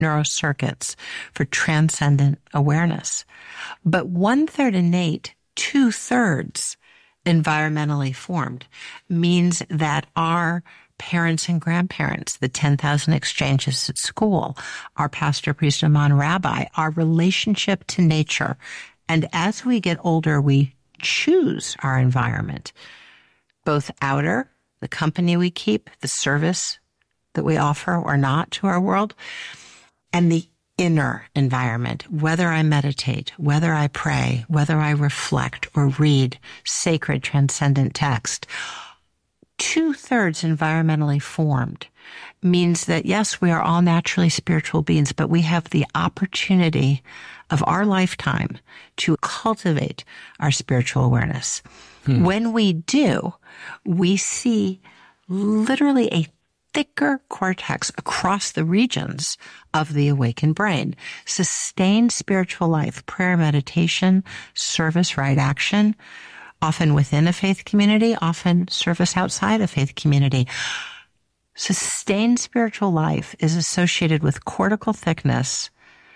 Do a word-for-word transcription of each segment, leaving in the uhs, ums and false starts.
neurocircuits for transcendent awareness. But one-third innate, two-thirds environmentally formed means that our parents and grandparents, the ten thousand exchanges at school, our pastor, priest, imam, rabbi, our relationship to nature. And as we get older, we choose our environment, both outer, the company we keep, the service that we offer or not to our world, and the inner environment, whether I meditate, whether I pray, whether I reflect or read sacred transcendent text. Two-thirds environmentally formed means that, yes, we are all naturally spiritual beings, but we have the opportunity of our lifetime to cultivate our spiritual awareness. Hmm. When we do, we see literally a thicker cortex across the regions of the awakened brain. Sustained spiritual life, prayer, meditation, service, right action, often within a faith community, often service outside a faith community. Sustained spiritual life is associated with cortical thickness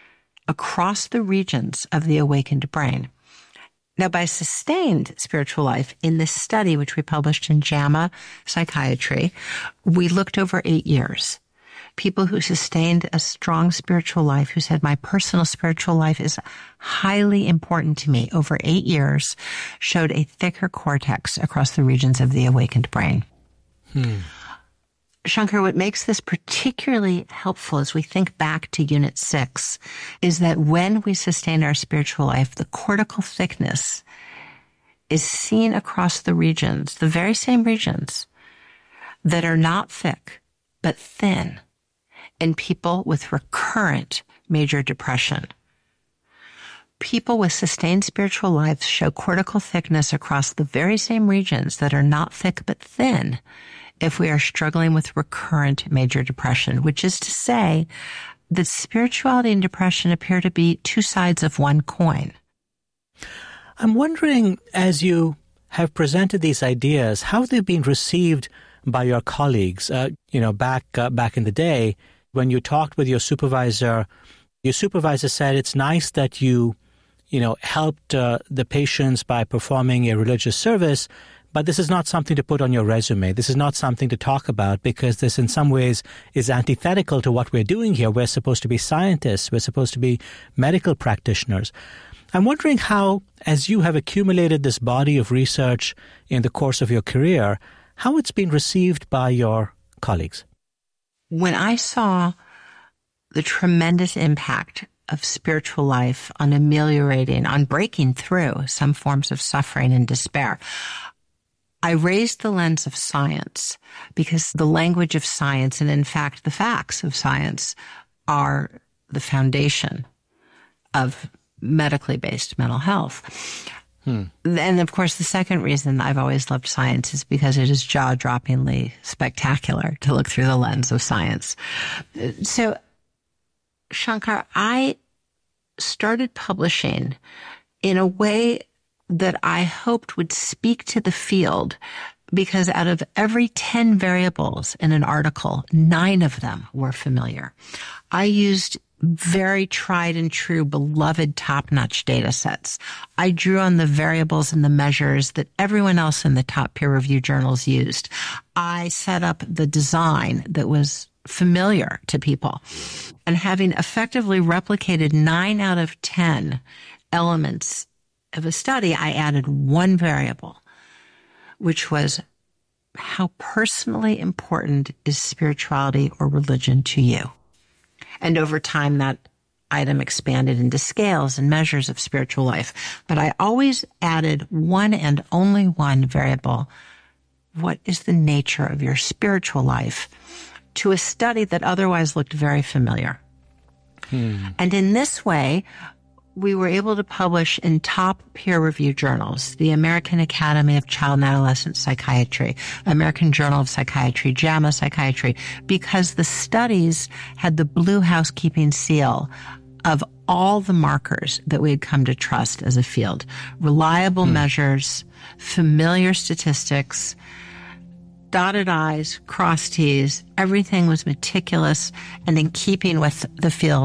across the regions of the awakened brain. Now, by sustained spiritual life, in this study, which we published in JAMA Psychiatry, we looked over eight years. People who sustained a strong spiritual life, who said, my personal spiritual life is highly important to me, over eight years, showed a thicker cortex across the regions of the awakened brain. Hmm. Shankar, what makes this particularly helpful as we think back to Unit six is that when we sustain our spiritual life, the cortical thickness is seen across the regions, the very same regions that are not thick, but thin in people with recurrent major depression. People with sustained spiritual lives show cortical thickness across the very same regions that are not thick, but thin if we are struggling with recurrent major depression, which is to say that spirituality and depression appear to be two sides of one coin. I'm wondering, as you have presented these ideas, how they've been received by your colleagues. Uh, you know, back uh, back in the day, when you talked with your supervisor, your supervisor said it's nice that you, you know, helped uh, the patients by performing a religious service, but this is not something to put on your resume. This is not something to talk about because this in some ways is antithetical to what we're doing here. We're supposed to be scientists. We're supposed to be medical practitioners. I'm wondering how, as you have accumulated this body of research in the course of your career, how it's been received by your colleagues. When I saw the tremendous impact of spiritual life on ameliorating, on breaking through some forms of suffering and despair, I raised the lens of science because the language of science, and in fact the facts of science, are the foundation of medically based mental health. Hmm. And of course, the second reason I've always loved science is because it is jaw-droppingly spectacular to look through the lens of science. So, Shankar, I started publishing in a way that I hoped would speak to the field, because out of every ten variables in an article, nine of them were familiar. I used very tried and true, beloved, top-notch data sets. I drew on the variables and the measures that everyone else in the top peer-reviewed journals used. I set up the design that was familiar to people. And having effectively replicated nine out of ten elements of a study, I added one variable, which was how personally important is spirituality or religion to you? And over time, that item expanded into scales and measures of spiritual life. But I always added one and only one variable. What is the nature of your spiritual life? To a study that otherwise looked very familiar. Hmm. And in this way, we were able to publish in top peer-reviewed journals, the American Academy of Child and Adolescent Psychiatry, American Journal of Psychiatry, JAMA Psychiatry, because the studies had the blue housekeeping seal of all the markers that we had come to trust as a field. Reliable hmm. measures, familiar statistics, dotted I's, crossed T's. Everything was meticulous and in keeping with the field